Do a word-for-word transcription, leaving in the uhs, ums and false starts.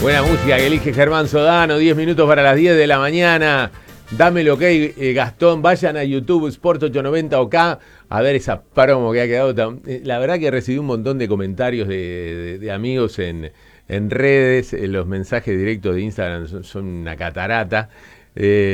Buena música que elige Germán Sodano, diez minutos para las diez de la mañana. Dame el ok, eh, Gastón, vayan a YouTube Sport ochocientos noventa OK a ver esa promo que ha quedado tan... La verdad que recibí un montón de comentarios de, de, de amigos en, en redes, los mensajes directos de Instagram son, son una catarata. Eh,